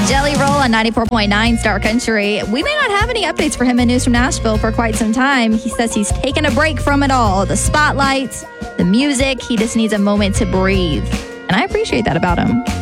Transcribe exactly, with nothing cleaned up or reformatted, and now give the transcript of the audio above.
Jelly Roll on ninety-four point nine Star Country. We may not have any updates for him in News from Nashville for quite some time. He says he's taken a break from it all. The spotlights, the music. He just needs a moment to breathe. And I appreciate that about him.